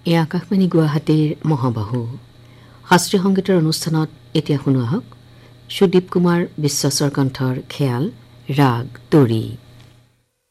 এই আকাশবাণী গুৱাহাটীৰ মহাবাহু শাস্ত্ৰীয় সংগীতৰ অনুষ্ঠানত এতিয়া শুনো আহক সুদীপ কুমাৰ বিশ্বাসৰ কণ্ঠৰ খেয়াল ৰাগ তৰি।